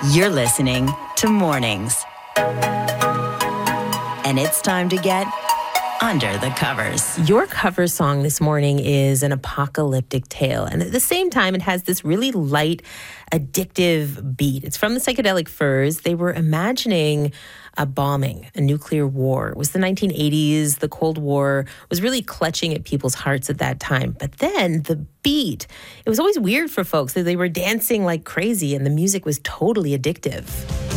You're listening to Mornings. And it's time to get under the covers. Your cover song this morning is an apocalyptic tale. And at the same time, it has this really light, addictive beat. It's from the Psychedelic Furs. They were imagining a bombing, a nuclear war. It was the 1980s. The Cold War was really clutching at people's hearts at that time. But then the beat, it was always weird for folks. They were dancing like crazy and the music was totally addictive.